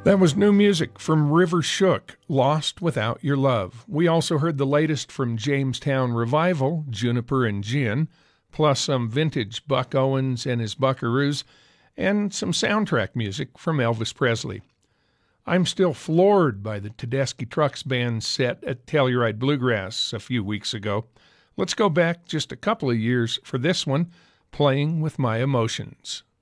That was new music from River Shook, Lost Without Your Love. We also heard the latest from Jamestown Revival, Juniper and Gin, plus some vintage Buck Owens and his Buckaroos, and some soundtrack music from Elvis Presley. I'm still floored by the Tedeschi Trucks Band set at Telluride Bluegrass a few weeks ago. Let's go back just a couple of years for this one, Playing with My Emotions.